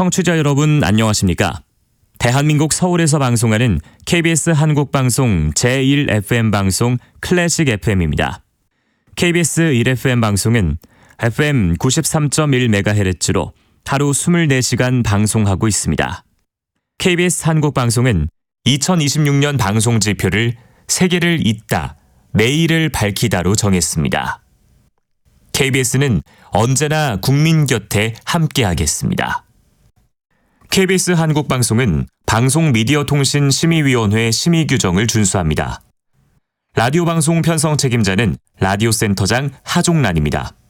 청취자 여러분 안녕하십니까? 대한민국 서울에서 방송하는 KBS 한국방송 제1FM 방송 클래식 FM입니다. KBS 1FM 방송은 FM 93.1MHz로 하루 24시간 방송하고 있습니다. KBS 한국방송은 2026년 방송 지표를 세계를 잇다, 내일을 밝히다로 정했습니다. KBS는 언제나 국민 곁에 함께하겠습니다. KBS 한국방송은 방송미디어통신심의위원회 심의 규정을 준수합니다. 라디오 방송 편성 책임자는 라디오 센터장 하종란입니다.